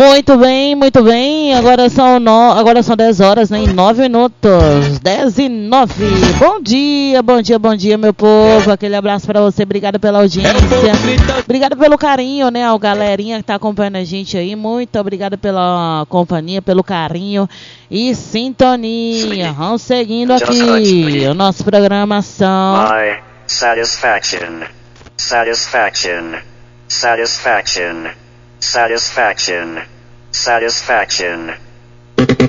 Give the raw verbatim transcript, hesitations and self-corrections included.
Muito bem, muito bem. Agora são, no... Agora são dez horas, né? Em nove minutos. dez e nove. Bom dia, bom dia, bom dia, meu povo. Aquele abraço pra você. Obrigado pela audiência. Obrigado pelo carinho, né? A galerinha que tá acompanhando a gente aí. Muito obrigado pela companhia, pelo carinho e sintonia. Vamos seguindo aqui o nosso programação. My satisfaction. Satisfaction. Satisfaction. Satisfaction. Satisfaction.